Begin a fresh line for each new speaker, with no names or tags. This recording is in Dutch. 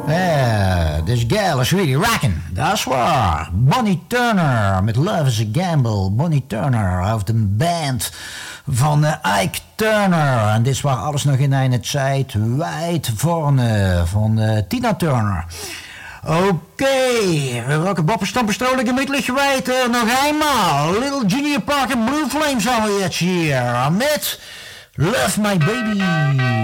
This girl is really rocking. Dat is waar. Bonnie Turner met Love is a Gamble. Bonnie Turner uit de band van Ike Turner. En dit is waar alles nog in een tijd wijd vorne van Tina Turner. Oké, welke bopperstampen strolijke middelig gewijd nog eenmaal. Little Junior Parker Blue Flames alweer hier met Love My Baby.